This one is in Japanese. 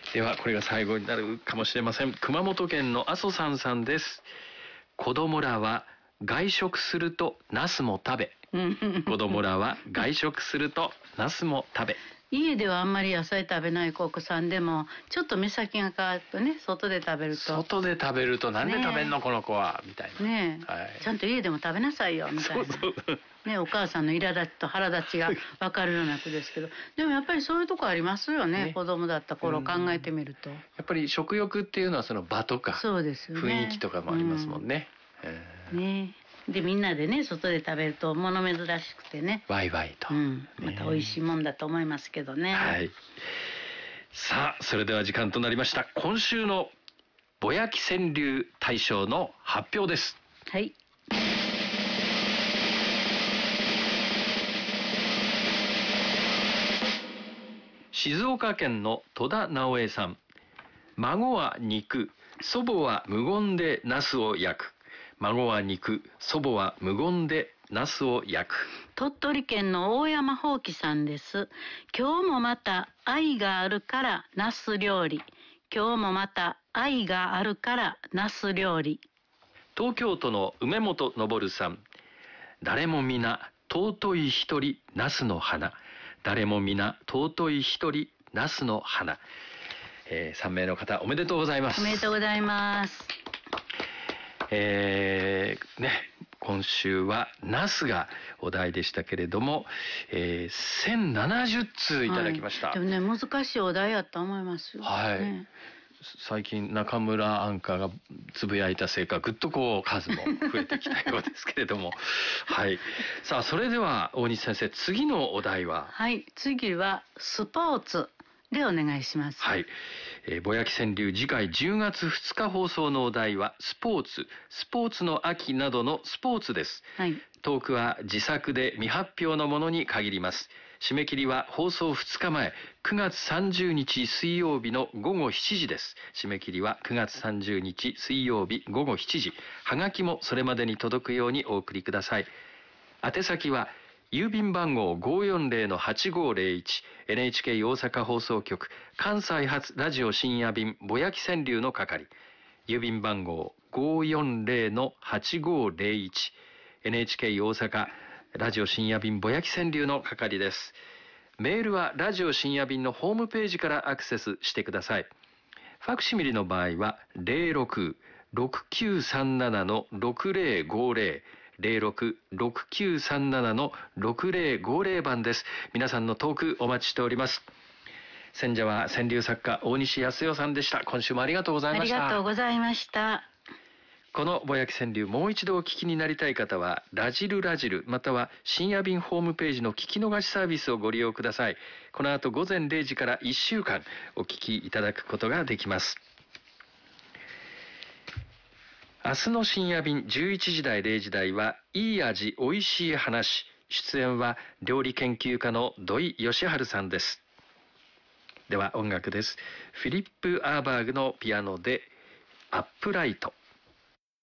ではこれが最後になるかもしれません。熊本県の阿蘇山さんです。子供らは外食するとナスも食べ子供らは外食するとナスも食べ。 家ではあんまり野菜食べないお子さんでもちょっと目先が変わるとね、外で食べるとなんで食べんのこの子はみたいなねえ、はい、ちゃんと家でも食べなさいよみたいなね、お母さんの苛立ちと腹立ちが分かるような句ですけど、でもやっぱりそういうとこありますよね、子供だった頃考えてみると。やっぱり食欲っていうのはその場とかそうですよ、ね、 雰囲気とかもありますもんね。 ねでみんなでね外で食べると物珍しくてね、 ワイワイと、 また美味しいもんだと思いますけどね。 はい。さあそれでは時間となりました。今週のぼやき川柳大賞の発表です。 はい。 静岡県の戸田直江さん。孫は肉、祖母は無言でナスを焼く。孫は肉、祖母は無言でナスを焼く。 鳥取県の大山ほうきさんです。今日もまた愛があるからナス料理。今日もまた愛があるからナス料理。 東京都の梅本昇さん。誰も皆尊い一人ナスの花。誰も皆尊い一人ナスの花。3名の方おめでとうございます。 おめでとうございます。 今週はナスがお題でしたけれども、1070通いただきました。 でもね、難しいお題やと思いますよ。 はい。ね、最近中村アンカーがつぶやいたせいかぐっと数も増えてきたようですけれどもはい。さあそれでは大西先生、次のお題は？ はい、次はスポーツでお願いします。 はい。ぼやき川柳、次回10月2日放送のお題はスポーツの秋などのスポーツです。はい。トークは自作で未発表のものに限ります。締め切りは放送2日前、9月30日水曜日の午後7時です。締め切りは9月30日水曜日午後7時。はがきもそれまでに届くようにお送りください。宛先は郵便番号 540-8501 NHK 大阪放送局関西発ラジオ深夜便ぼやき川柳の係。郵便番号 540-8501 NHK 大阪ラジオ深夜便ぼやき川柳の係です。メールはラジオ深夜便のホームページからアクセスしてください。ファクシミリの場合は 06-6937-605006-6937-6050番です。皆さんのトークお待ちしております。選者は川柳作家大西康代さんでした。今週もありがとうございました。 ありがとうございました。 このぼやき川柳もう一度お聞きになりたい方はラジルまたは深夜便ホームページの聞き逃しサービスをご利用ください。この後午前0時から1週間お聞きいただくことができます。明日の深夜便11時台0時台はいい味おいしい話。出演は料理研究家の土井善晴さんです。では音楽です。フィリップ・アーバーグのピアノでアップライト。